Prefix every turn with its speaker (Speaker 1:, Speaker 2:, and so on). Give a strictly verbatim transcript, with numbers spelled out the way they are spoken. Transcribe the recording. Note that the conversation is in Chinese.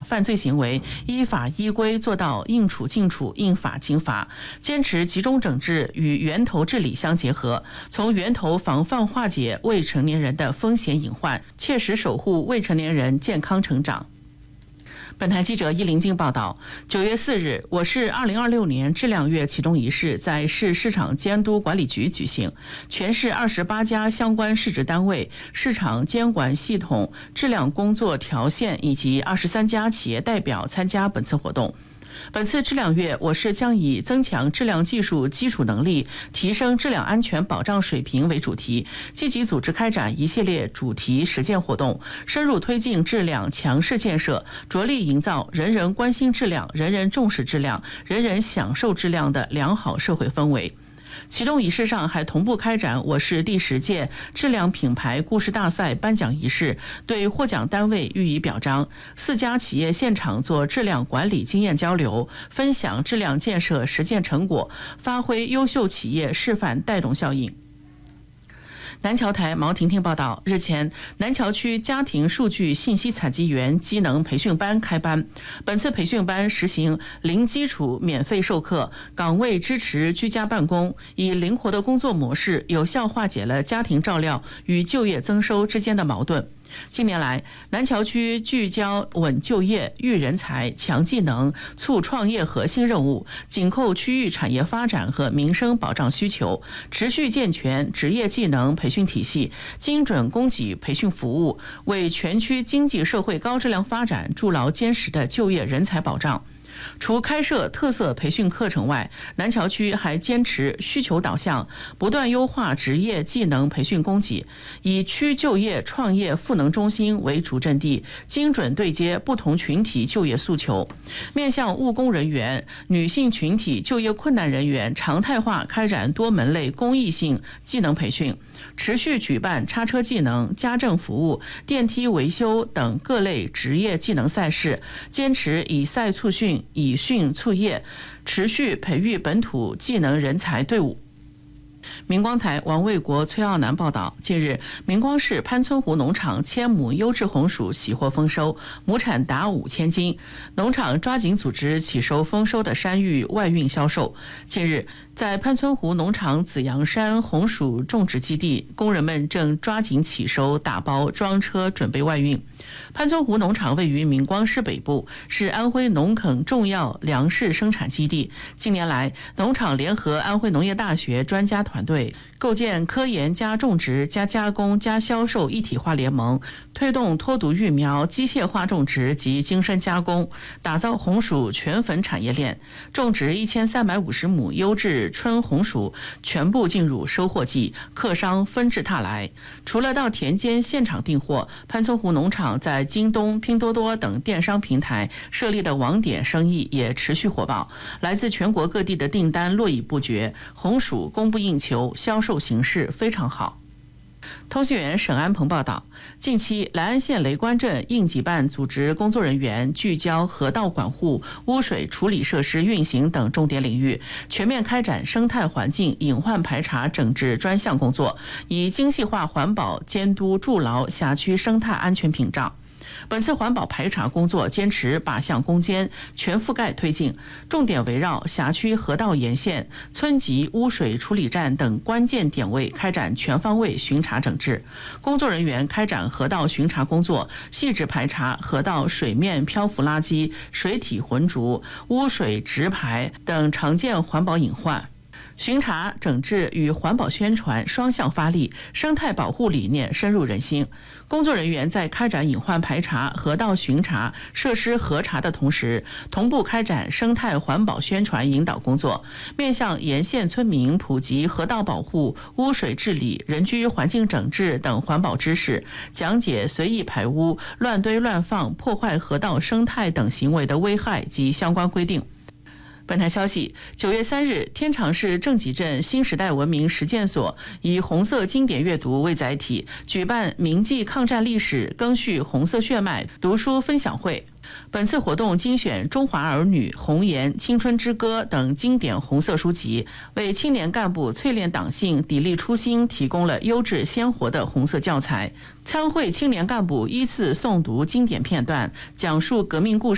Speaker 1: 犯罪行为依法依规做到应处尽处、应法尽法，坚持集中整治与源头治理相结合，从源头防范化解未成年人的风险隐患，切实守护未成年人健康成长。本台记者易林静报道，九月四日，我市二零二六年质量月启动仪式在市市场监督管理局举行，全市二十八家相关市直单位、市场监管系统质量工作条线以及二十三家企业代表参加本次活动。本次质量月，我市将以增强质量技术基础能力，提升质量安全保障水平为主题，积极组织开展一系列主题实践活动，深入推进质量强市建设，着力营造人人关心质量、人人重视质量、人人享受质量的良好社会氛围。启动仪式上还同步开展我市第十届质量品牌故事大赛颁奖仪式，对获奖单位予以表彰。四家企业现场做质量管理经验交流，分享质量建设实践成果，发挥优秀企业示范带动效应。南桥台毛婷婷报道，日前，南桥区家庭数据信息采集员机能培训班开班。本次培训班实行零基础免费授课，岗位支持居家办公，以灵活的工作模式，有效化解了家庭照料与就业增收之间的矛盾。近年来，南桥区聚焦稳就业、育人才、强技能、促创业核心任务，紧扣区域产业发展和民生保障需求，持续健全职业技能培训体系，精准供给培训服务，为全区经济社会高质量发展筑牢坚实的就业人才保障。除开设特色培训课程外，南桥区还坚持需求导向，不断优化职业技能培训供给，以区就业创业赋能中心为主阵地，精准对接不同群体就业诉求，面向务工人员、女性群体就业困难人员，常态化开展多门类公益性技能培训，持续举办叉车技能、家政服务、电梯维修等各类职业技能赛事，坚持以赛促训、以训促业，持续培育本土技能人才队伍。明光台王卫国、崔傲南报道，近日，明光市潘村湖农场千亩优质红薯喜获丰收，亩产达五千斤。农场抓紧组织起收丰收的山芋外运销售。近日，在潘村湖农场紫阳山红薯种植基地，工人们正抓紧起收、打包、装车，准备外运。潘村湖农场位于明光市北部，是安徽农垦重要粮食生产基地。近年来，农场联合安徽农业大学专家团队，构建科研加种植加加工加销售一体化联盟，推动脱毒育苗机械化种植及精深加工，打造红薯全粉产业链。种植一千三百五十亩优质春红薯，全部进入收获季，客商纷至沓来。除了到田间现场订货，潘村湖农场在京东、拼多多等电商平台设立的网点生意也持续火爆，来自全国各地的订单络绎不绝，红薯供不应求，销售形势非常好。通讯员沈安鹏报道，近期莱安县雷关镇应急办组织工作人员聚焦河道管护、污水处理设施运行等重点领域，全面开展生态环境隐患排查整治专项工作，以精细化环保监督筑牢辖区生态安全屏障。本次环保排查工作坚持靶向攻坚、全覆盖推进，重点围绕辖区河道沿线、村级污水处理站等关键点位开展全方位巡查整治。工作人员开展河道巡查工作，细致排查河道水面漂浮垃圾、水体浑浊、污水直排等常见环保隐患。巡查整治与环保宣传双向发力，生态保护理念深入人心。工作人员在开展隐患排查、河道巡查、设施核查的同时，同步开展生态环保宣传引导工作，面向沿线村民普及河道保护、污水治理、人居环境整治等环保知识，讲解随意排污、乱堆乱放、破坏河道生态等行为的危害及相关规定。本台消息，九月三日，天长市正集镇新时代文明实践所以红色经典阅读为载体，举办铭记抗战历史、赓续红色血脉读书分享会。本次活动精选《中华儿女》《红颜》《青春之歌》等经典红色书籍，为青年干部淬炼党性、砥砺初心提供了优质鲜活的红色教材。参会青年干部依次诵读经典片段，讲述革命故事。